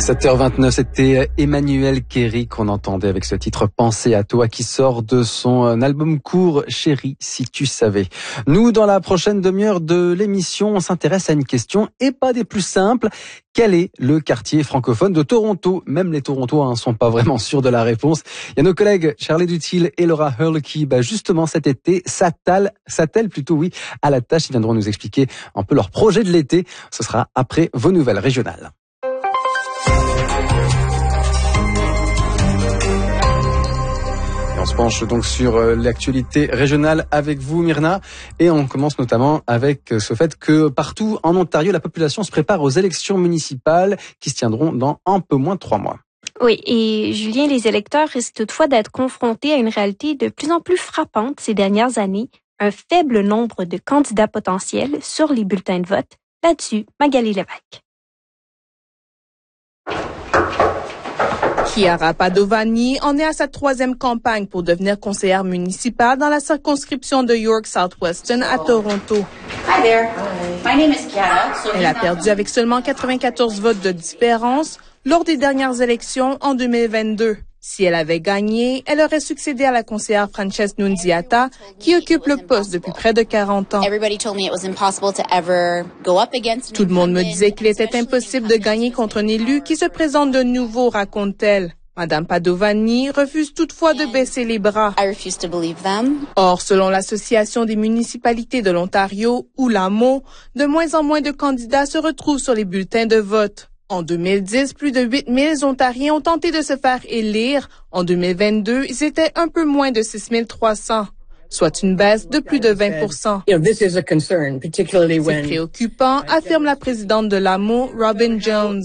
7h29, c'était Emmanuel Kerry qu'on entendait avec ce titre Penser à toi qui sort de son album court Chérie si tu savais. Nous, dans la prochaine demi-heure de l'émission, on s'intéresse à une question et pas des plus simples. Quel est le quartier francophone de Toronto? Même les Torontois sont pas vraiment sûrs de la réponse. Il y a nos collègues Charlie Dutil et Laura Hurl qui, justement cet été, s'attellent à la tâche. Ils viendront nous expliquer un peu leur projet de l'été. Ce sera après vos nouvelles régionales. On se penche donc sur l'actualité régionale avec vous, Myrna. Et on commence notamment avec ce fait que partout en Ontario, la population se prépare aux élections municipales qui se tiendront dans un peu moins de 3 mois. Oui, et Julien, les électeurs risquent toutefois d'être confrontés à une réalité de plus en plus frappante ces dernières années, un faible nombre de candidats potentiels sur les bulletins de vote. Là-dessus, Magali Lévesque. Chiara Padovani en est à sa 3e campagne pour devenir conseillère municipale dans la circonscription de York Southwestern à Toronto. Hi there. My name is Chiara. Elle a perdu avec seulement 94 votes de différence lors des dernières élections en 2022. Si elle avait gagné, elle aurait succédé à la conseillère Frances Nunziata, qui occupe le poste depuis près de 40 ans. Tout le monde me disait qu'il était impossible de gagner contre un élu qui se présente de nouveau, raconte-t-elle. Madame Padovani refuse toutefois de baisser les bras. Or, selon l'Association des municipalités de l'Ontario, ou l'AMO, de moins en moins de candidats se retrouvent sur les bulletins de vote. En 2010, plus de 8000 Ontariens ont tenté de se faire élire. En 2022, ils étaient un peu moins de 6300, soit une baisse de plus de 20%. C'est préoccupant, affirme la présidente de l'AMO, Robin Jones.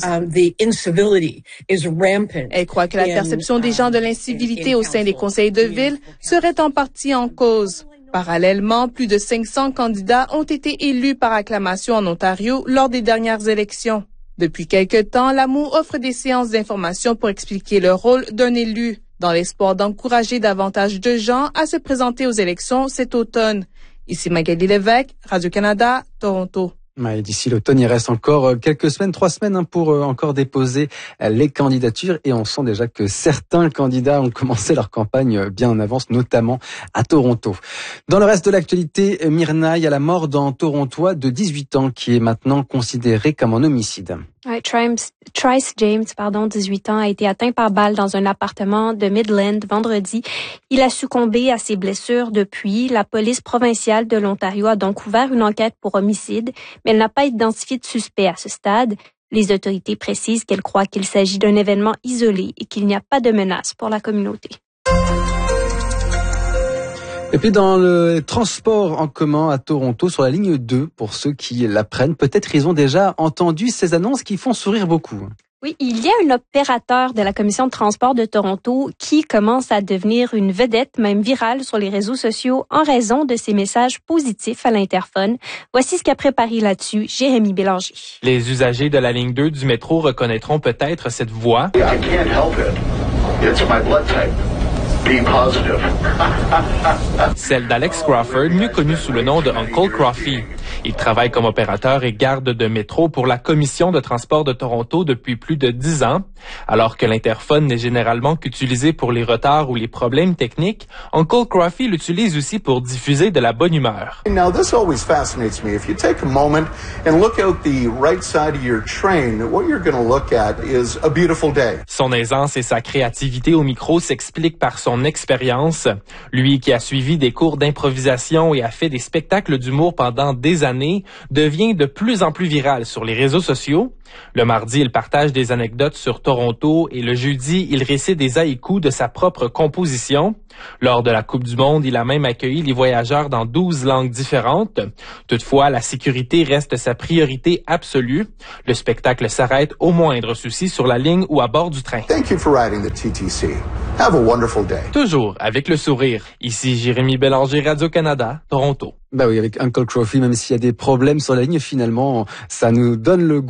Elle croit que la perception des gens de l'incivilité au sein des conseils de ville serait en partie en cause. Parallèlement, plus de 500 candidats ont été élus par acclamation en Ontario lors des dernières élections. Depuis quelque temps, l'AMO offre des séances d'information pour expliquer le rôle d'un élu, dans l'espoir d'encourager davantage de gens à se présenter aux élections cet automne. Ici Magali Lévesque, Radio-Canada, Toronto. Et d'ici l'automne, il reste encore quelques semaines, 3 semaines pour encore déposer les candidatures. Et on sent déjà que certains candidats ont commencé leur campagne bien en avance, notamment à Toronto. Dans le reste de l'actualité, Myrna, il y a la mort d'un Torontois de 18 ans qui est maintenant considéré comme un homicide. Ouais, Trice James, 18 ans, a été atteint par balle dans un appartement de Midland vendredi. Il a succombé à ses blessures depuis. La police provinciale de l'Ontario a donc ouvert une enquête pour homicide, mais elle n'a pas identifié de suspect à ce stade. Les autorités précisent qu'elles croient qu'il s'agit d'un événement isolé et qu'il n'y a pas de menace pour la communauté. Et puis dans le transport en commun à Toronto, sur la ligne 2, pour ceux qui l'apprennent, peut-être ils ont déjà entendu ces annonces qui font sourire beaucoup. Oui, il y a un opérateur de la Commission de transport de Toronto qui commence à devenir une vedette, même virale, sur les réseaux sociaux en raison de ses messages positifs à l'interphone. Voici ce qu'a préparé là-dessus Jérémy Bélanger. Les usagers de la ligne 2 du métro reconnaîtront peut-être cette voix. I can't help it. It's my blood type. Be positive. Celle d'Alex Crawford, mieux connu sous le nom de Uncle Crawfy. Il travaille comme opérateur et garde de métro pour la Commission de transport de Toronto depuis plus de 10 ans. Alors que l'interphone n'est généralement qu'utilisé pour les retards ou les problèmes techniques, Uncle Crawfy l'utilise aussi pour diffuser de la bonne humeur. Now, this always fascinates me. If you take a moment and look out the right side of your train, what you're going to look at is a beautiful day. Son aisance et sa créativité au micro s'expliquent par son expérience. Lui qui a suivi des cours d'improvisation et a fait des spectacles d'humour pendant des années, devient de plus en plus viral sur les réseaux sociaux. Le mardi, il partage des anecdotes sur Toronto et le jeudi, il récite des haïkus de sa propre composition. Lors de la Coupe du Monde, il a même accueilli les voyageurs dans 12 langues différentes. Toutefois, la sécurité reste sa priorité absolue. Le spectacle s'arrête au moindre souci sur la ligne ou à bord du train. Thank you for riding the TTC. Have a wonderful day. Toujours avec le sourire. Ici Jérémy Bélanger, Radio-Canada, Toronto. Oui, avec Uncle Crawfy, même s'il y a des problèmes sur la ligne, finalement, ça nous donne le goût d'un petit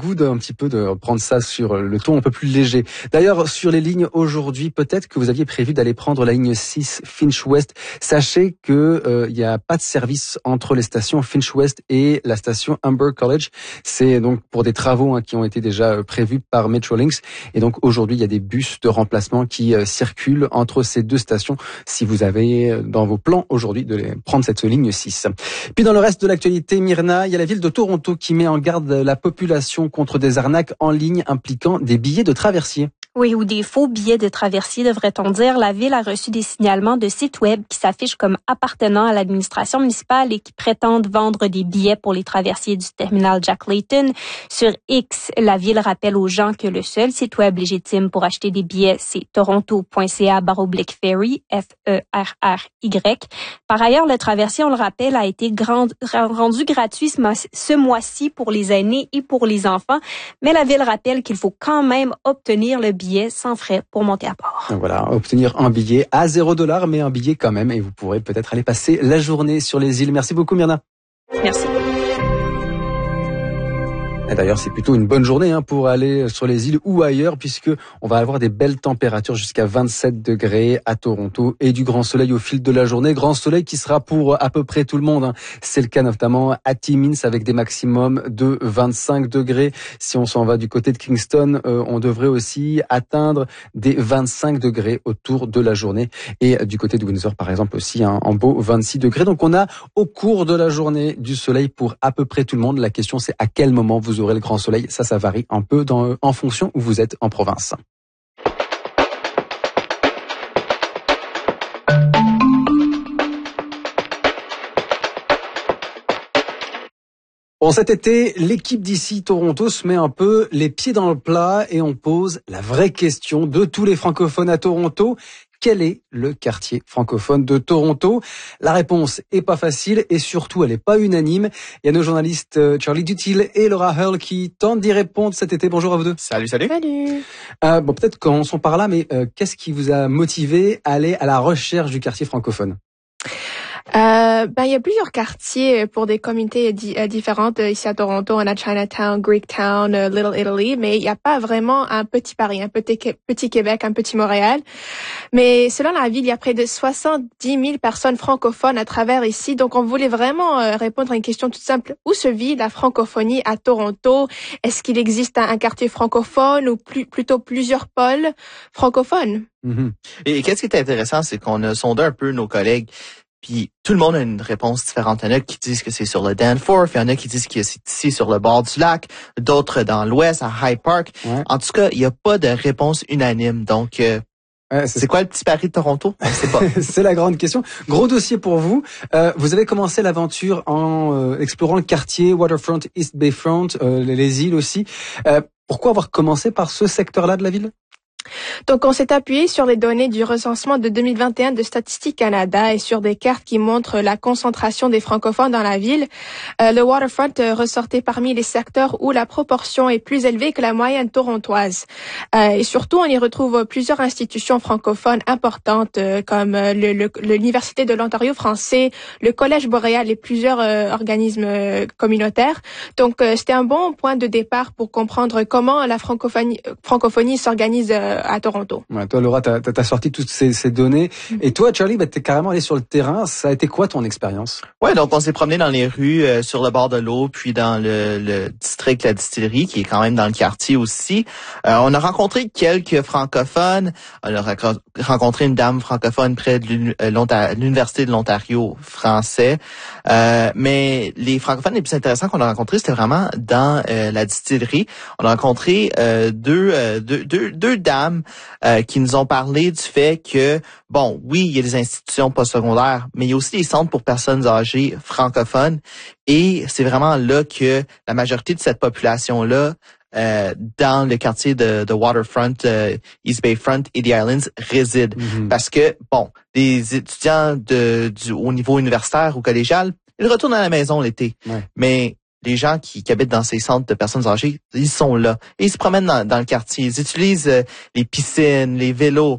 petit peu de prendre ça sur le ton un peu plus léger. D'ailleurs, sur les lignes aujourd'hui, peut-être que vous aviez prévu d'aller prendre la ligne 6 Finch West. Sachez que il y a pas de service entre les stations Finch West et la station Humber College. C'est donc pour des travaux qui ont été déjà prévus par Metrolinx. Et donc aujourd'hui, il y a des bus de remplacement qui circulent entre ces deux stations. Si vous avez dans vos plans aujourd'hui de prendre cette ligne 6. Puis dans le reste de l'actualité, Myrna, il y a la ville de Toronto qui met en garde la population contre des arnaques en ligne impliquant des billets de traversier. Oui, ou des faux billets de traversier, devrait-on dire. La ville a reçu des signalements de sites web qui s'affichent comme appartenant à l'administration municipale et qui prétendent vendre des billets pour les traversiers du terminal Jack Layton. Sur X, la ville rappelle aux gens que le seul site web légitime pour acheter des billets, c'est toronto.ca/ferry, F-E-R-R-Y. Par ailleurs, le traversier, on le rappelle, a été rendu gratuit ce mois-ci pour les aînés et pour les enfants. Mais la ville rappelle qu'il faut quand même obtenir le billet sans frais pour monter à bord. Voilà, obtenir un billet à $0, mais un billet quand même, et vous pourrez peut-être aller passer la journée sur les îles. Merci beaucoup, Myrna. Merci. Et d'ailleurs, c'est plutôt une bonne journée pour aller sur les îles ou ailleurs, puisque on va avoir des belles températures jusqu'à 27 degrés à Toronto et du grand soleil au fil de la journée. Grand soleil qui sera pour à peu près tout le monde. C'est le cas notamment à Timmins avec des maximums de 25 degrés. Si on s'en va du côté de Kingston, on devrait aussi atteindre des 25 degrés autour de la journée. Et du côté de Windsor, par exemple, aussi en beau 26 degrés. Donc on a au cours de la journée du soleil pour à peu près tout le monde. La question, c'est à quel moment vous aurez le grand soleil. Ça varie un peu en fonction où vous êtes en province. Bon, cet été, l'équipe d'ici Toronto se met un peu les pieds dans le plat et on pose la vraie question de tous les francophones à Toronto. Quel est le quartier francophone de Toronto? La réponse est pas facile et surtout elle est pas unanime. Il y a nos journalistes Charlie Dutil et Laura Hurl qui tentent d'y répondre cet été. Bonjour à vous deux. Salut. Salut. Bon, peut-être commençons par là, mais qu'est-ce qui vous a motivé à aller à la recherche du quartier francophone? Il y a plusieurs quartiers pour des communautés différentes ici à Toronto. On a Chinatown, Greektown, Little Italy, mais il n'y a pas vraiment un petit Paris, un petit Québec, un petit Montréal. Mais selon la ville, il y a près de 70 000 personnes francophones à travers ici. Donc, on voulait vraiment répondre à une question toute simple. Où se vit la francophonie à Toronto? Est-ce qu'il existe un quartier francophone ou plutôt plusieurs pôles francophones? Mm-hmm. Et qu'est-ce qui est intéressant, c'est qu'on a sondé un peu nos collègues. Puis tout le monde a une réponse différente. Il y en a qui disent que c'est sur le Danforth, il y en a qui disent que c'est ici sur le bord du lac, d'autres dans l'ouest, à Hyde Park. Ouais. En tout cas, il n'y a pas de réponse unanime. Donc, c'est quoi le petit Paris de Toronto? On sait pas. C'est la grande question. Gros dossier pour vous. Vous avez commencé l'aventure en explorant le quartier Waterfront, East Bayfront, les îles aussi. Pourquoi avoir commencé par ce secteur-là de la ville? Donc, on s'est appuyé sur les données du recensement de 2021 de Statistique Canada et sur des cartes qui montrent la concentration des francophones dans la ville. Le Waterfront ressortait parmi les secteurs où la proportion est plus élevée que la moyenne torontoise. Et surtout, on y retrouve plusieurs institutions francophones importantes comme l'Université de l'Ontario français, le Collège boréal et plusieurs organismes communautaires. Donc, c'était un bon point de départ pour comprendre comment la francophonie s'organise à Toronto. Ouais, toi, Laura, t'as sorti toutes ces données. Mm-hmm. Et toi, Charlie, t'es carrément allé sur le terrain. Ça a été quoi ton expérience? Ouais, donc on s'est promené dans les rues, sur le bord de l'eau, puis dans le district La Distillerie, qui est quand même dans le quartier aussi. On a rencontré quelques francophones. On a rencontré une dame francophone près de l'Université de l'Ontario français. Mais les francophones les plus intéressants qu'on a rencontrés, c'était vraiment dans la distillerie. On a rencontré deux dames qui nous ont parlé du fait que, bon, oui, il y a des institutions postsecondaires, mais il y a aussi des centres pour personnes âgées francophones. Et c'est vraiment là que la majorité de cette population-là, dans le quartier de Waterfront, East Bayfront et The Islands réside. Mm-hmm. Parce que, bon, les étudiants au niveau universitaire ou collégial, ils retournent à la maison l'été. Ouais. Mais les gens qui habitent dans ces centres de personnes âgées, ils sont là. Et ils se promènent dans le quartier. Ils utilisent les piscines, les vélos.